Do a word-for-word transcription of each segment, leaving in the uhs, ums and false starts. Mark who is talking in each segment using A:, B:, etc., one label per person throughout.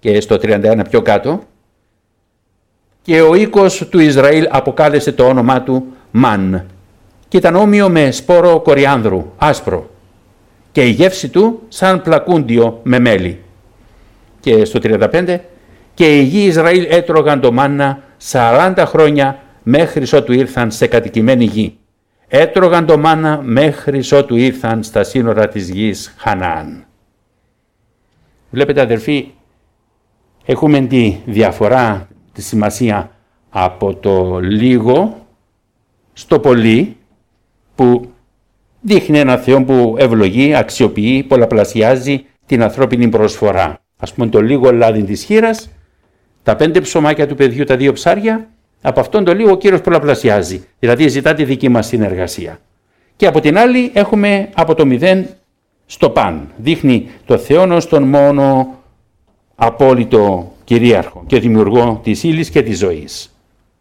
A: και στο τριάντα ένα πιο κάτω, και ο οίκος του Ισραήλ αποκάλεσε το όνομά του Μαν και ήταν όμοιο με σπόρο κοριάνδρου, άσπρο, και η γεύση του σαν πλακούντιο με μέλι. Και στο τριάντα πέντε, και οι γη Ισραήλ έτρωγαν το μάννα σαράντα χρόνια μέχρι ότου ήρθαν σε κατοικημένη γη. Έτρωγαν το μάννα μέχρι ότου ήρθαν στα σύνορα της γης Χαναάν. Βλέπετε αδερφοί, έχουμε τη διαφορά, τη σημασία από το λίγο στο πολύ, που δείχνει ένα Θεό που ευλογεί, αξιοποιεί, πολλαπλασιάζει την ανθρώπινη προσφορά. Ας πούμε το λίγο λάδι της χήρας, τα πέντε ψωμάκια του παιδιού, τα δύο ψάρια, από αυτόν το λίγο ο Κύριος πολλαπλασιάζει, δηλαδή ζητά τη δική μας συνεργασία. Και από την άλλη έχουμε από το μηδέν στο παν, δείχνει το Θεό ως τον μόνο απόλυτο κυρίαρχο και δημιουργό της ύλης και της ζωής.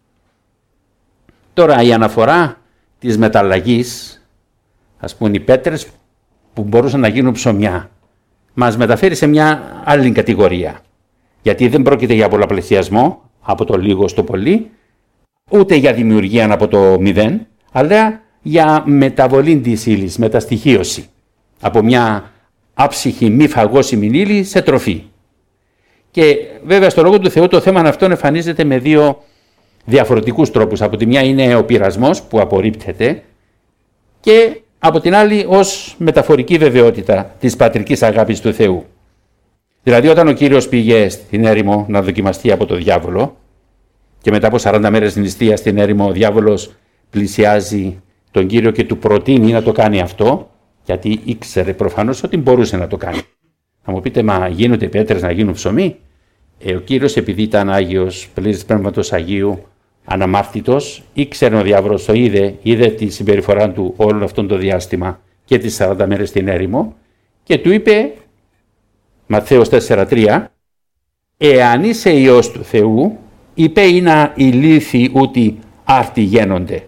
A: Τώρα η αναφορά της μεταλλαγής, ας πούμε οι πέτρες που μπορούσαν να γίνουν ψωμιά, μας μεταφέρει σε μια άλλη κατηγορία. Γιατί δεν πρόκειται για πολλαπλασιασμό από το λίγο στο πολύ, ούτε για δημιουργία από το μηδέν, αλλά για μεταβολή της ύλης, μεταστοιχίωση. Από μια άψυχη μη φαγώσιμη ύλη σε τροφή. Και βέβαια στο Λόγο του Θεού το θέμα αυτό εμφανίζεται με δύο διαφορετικούς τρόπους. Από τη μια είναι ο πειρασμός που απορρίπτεται και από την άλλη ως μεταφορική βεβαιότητα της πατρικής αγάπης του Θεού. Δηλαδή όταν ο Κύριος πήγε στην έρημο να δοκιμαστεί από το διάβολο και μετά από σαράντα μέρες νηστείας στην έρημο ο διάβολος πλησιάζει τον Κύριο και του προτείνει να το κάνει αυτό, γιατί ήξερε προφανώς ότι μπορούσε να το κάνει. Θα μου πείτε, μα γίνονται πέτρες να γίνουν ψωμί? Ε, ο Κύριος, επειδή ήταν Άγιος, πλήρης Πνεύματος Αγίου, αναμάρτητος, ήξερε ο διάβολος, το είδε, είδε τη συμπεριφορά του όλο αυτό το διάστημα και τις σαράντα μέρες στην έρημο και του είπε, Ματθαίος τέσσερα τρία, «Εάν είσαι Υιός του Θεού, είπε είναι οι λύθοι ούτι άρτη γένονται».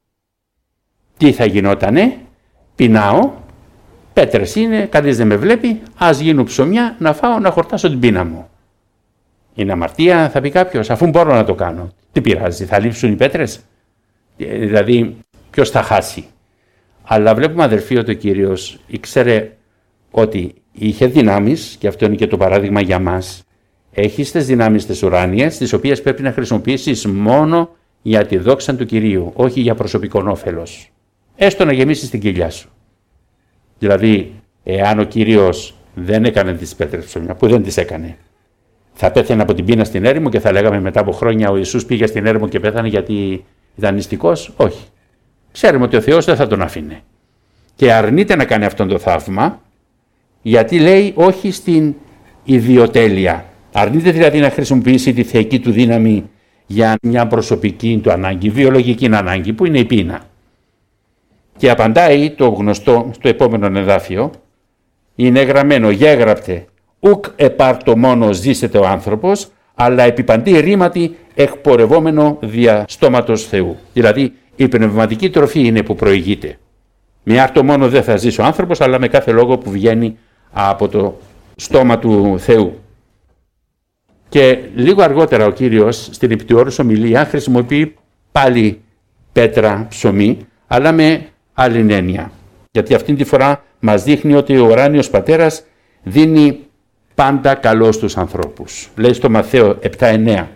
A: Τι θα γινότανε? Πεινάω, πέτρες είναι, κανείς δεν με βλέπει, ας γίνουν ψωμιά, να φάω, να χορτάσω την πείνα μου. Είναι αμαρτία, θα πει κάποιος, αφού μπορώ να το κάνω. Τι πειράζει, θα λείψουν οι πέτρες? Δηλαδή, ποιος θα χάσει? Αλλά βλέπουμε αδερφοί ότι ο Κύριος ήξερε ότι είχε δυνάμεις, και αυτό είναι και το παράδειγμα για μας. Έχεις τις δυνάμεις τις ουράνιες, τις οποίες πρέπει να χρησιμοποιήσεις μόνο για τη δόξα του Κυρίου, όχι για προσωπικό όφελος. Έστω να γεμίσεις την κοιλιά σου. Δηλαδή, εάν ο Κύριος δεν έκανε τις πέτρες ψωμιά, που δεν τις έκανε, θα πέθανε από την πείνα στην έρημο και θα λέγαμε μετά από χρόνια ο Ιησούς πήγε στην έρημο και πέθανε γιατί ήταν νηστικός? Όχι. Ξέρουμε ότι ο Θεός δεν θα τον αφήνε. Και αρνείται να κάνει αυτόν το θαύμα, γιατί λέει όχι στην ιδιοτέλεια. Αρνείται δηλαδή να χρησιμοποιήσει τη θεϊκή του δύναμη για μια προσωπική του ανάγκη, βιολογική ανάγκη, που είναι η πείνα. Και απαντάει το γνωστό στο επόμενο εδάφιο, είναι γραμμένο, γέγραπτε, ουκ επάρτο μόνο ζήσεται ο άνθρωπος, αλλά επί παντή ρήματι εκπορευόμενο δια στόματος Θεού. Δηλαδή η πνευματική τροφή είναι που προηγείται. Με άρτο μόνο δεν θα ζήσει ο άνθρωπος, αλλά με κάθε λόγο που βγαίνει από το στόμα του Θεού. Και λίγο αργότερα ο Κύριος στην επιτυώρηση ομιλία χρησιμοποιεί πάλι πέτρα ψωμί, αλλά με άλλη έννοια. Γιατί αυτήν τη φορά μας δείχνει ότι ο ουράνιος Πατέρας δίνει πάντα καλό στους ανθρώπους. Λέει στο Ματθαίο επτά εννέα,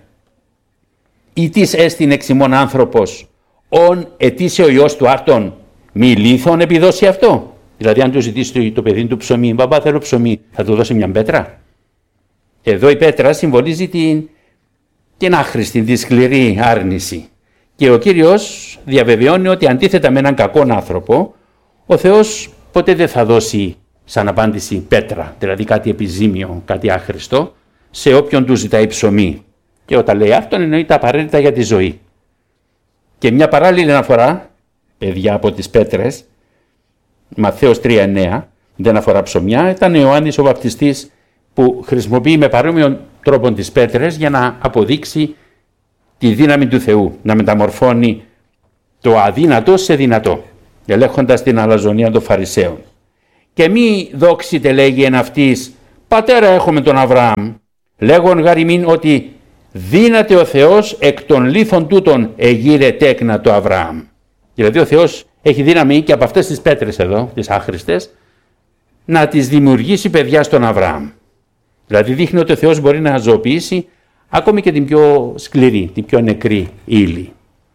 A: «Ή της έστιν εξ ημών άνθρωπος, ον ετήσε ο Υιός του άρτον, μη λίθον επιδώσει αυτό». Δηλαδή αν του ζητήσει το παιδί του ψωμί, «Μπαμπά θέλω ψωμί», θα του δώσει μια πέτρα? Εδώ η πέτρα συμβολίζει την, την άχρηστη, τη σκληρή άρνηση. Και ο Κύριος διαβεβαιώνει ότι αντίθετα με έναν κακόν άνθρωπο, ο Θεός ποτέ δεν θα δώσει σαν απάντηση πέτρα, δηλαδή κάτι επιζήμιο, κάτι άχρηστο, σε όποιον του ζητάει ψωμί. Και όταν λέει αυτόν εννοεί τα απαραίτητα για τη ζωή. Και μια παράλληλη αναφορά, παιδιά, από τις πέτρες, Ματθαίος τρία εννέα, δεν αφορά ψωμιά, ήταν ο Ιωάννης ο Βαπτιστής που χρησιμοποιεί με παρόμοιο τρόπο τις πέτρες για να αποδείξει τη δύναμη του Θεού, να μεταμορφώνει το αδύνατο σε δυνατό, ελέγχοντας την αλαζονία των Φαρισαίων. «Και μη δόξητε», λέγει εν αυτής, «Πατέρα έχουμε τον Αβραάμ». λέγον γαριμήν ότι δύναται ο Θεός εκ των λίθων τούτων εγείρε τέκνα το Αβραάμ. Δηλαδή ο Θεός έχει δύναμη και από αυτές τις πέτρες εδώ, τις άχρηστες, να τις δημιουργήσει παιδιά στον Αβραάμ. Δηλαδή δείχνει ότι ο Θεός μπορεί να ζωοποιήσει ακόμη και την πιο σκληρή, την πιο νεκρή ύλη.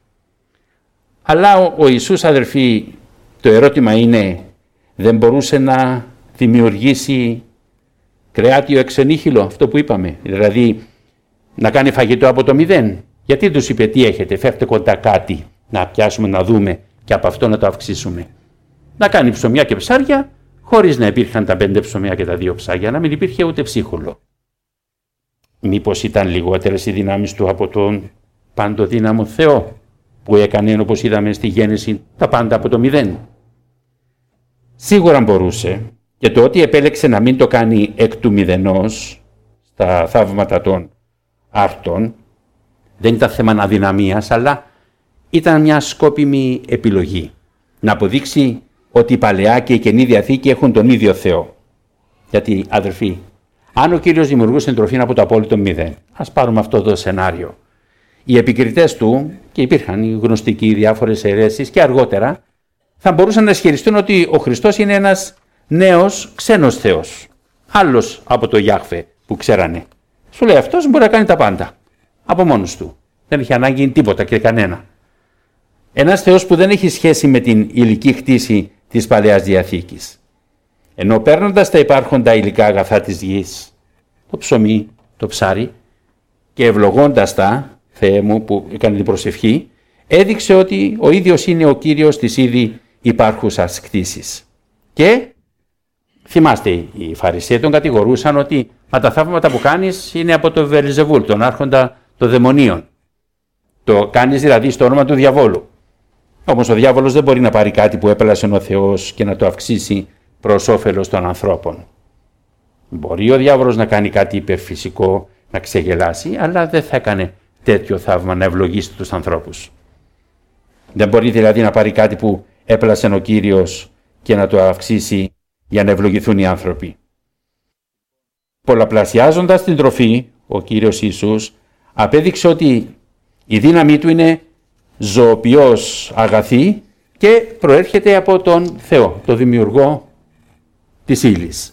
A: Αλλά ο, ο Ιησούς, αδερφοί, το ερώτημα είναι, δεν μπορούσε να δημιουργήσει κρεάτιο εξενύχυλο, αυτό που είπαμε, δηλαδή να κάνει φαγητό από το μηδέν? Γιατί τους είπε, τι έχετε, φέρτε κοντά κάτι να πιάσουμε, να δούμε και από αυτό να το αυξήσουμε? Να κάνει ψωμιά και ψάρια, χωρίς να υπήρχαν τα πέντε ψωμιά και τα δύο ψάρια, να μην υπήρχε ούτε ψίχουλο. Μήπως ήταν λιγότερες οι δυνάμεις του από τον παντοδύναμο Θεό, που έκανε, όπως είδαμε στη Γέννηση, τα πάντα από το μηδέν? Σίγουρα μπορούσε, και το ότι επέλεξε να μην το κάνει εκ του μηδενός στα θαύματα των άρτων δεν ήταν θέμα αδυναμίας, αλλά ήταν μια σκόπιμη επιλογή. Να αποδείξει ότι η Παλαιά και η Καινή Διαθήκη έχουν τον ίδιο Θεό. Γιατί, αδερφοί, αν ο Κύριος δημιουργούσε τροφή από το απόλυτο μηδέν, ας πάρουμε αυτό το σενάριο, οι επικριτές του, και υπήρχαν οι γνωστικοί διάφορες αιρέσεις και αργότερα, θα μπορούσαν να ισχυριστούν ότι ο Χριστός είναι ένας νέος ξένος Θεός, άλλος από το Ιάχβε που ξέρανε. Σου λέει, αυτός μπορεί να κάνει τα πάντα από μόνος του. Δεν έχει ανάγκη τίποτα και κανένα. Ένας Θεός που δεν έχει σχέση με την υλική χτίση της Παλαιάς Διαθήκης. Ενώ παίρνοντας τα υπάρχοντα υλικά αγαθά της γης, το ψωμί, το ψάρι, και ευλογώντας τα, Θεέ μου που έκανε την προσευχή, έδειξε ότι ο ίδιος είναι ο Κύριος της ήδη υπάρχουσας κτήσης. Και θυμάστε, οι Φαρισαίοι τον κατηγορούσαν ότι μα τα θαύματα που κάνεις είναι από το Βελζεβούλ, τον άρχοντα των δαιμονίων. Το κάνεις δηλαδή στο όνομα του διαβόλου. Όμως ο διάβολος δεν μπορεί να πάρει κάτι που έπελασε ο Θεός και να το αυξήσει προς όφελος των ανθρώπων. Μπορεί ο διάβολος να κάνει κάτι υπερφυσικό, να ξεγελάσει, αλλά δεν θα έκανε τέτοιο θαύμα να ευλογήσει τους ανθρώπους. Δεν μπορεί δηλαδή να πάρει κάτι που έπλασε ο Κύριος και να το αυξήσει για να ευλογηθούν οι άνθρωποι. Πολλαπλασιάζοντας την τροφή, ο Κύριος Ιησούς απέδειξε ότι η δύναμή του είναι ζωοποιός αγαθή και προέρχεται από τον Θεό, το δημιουργό της ύλης.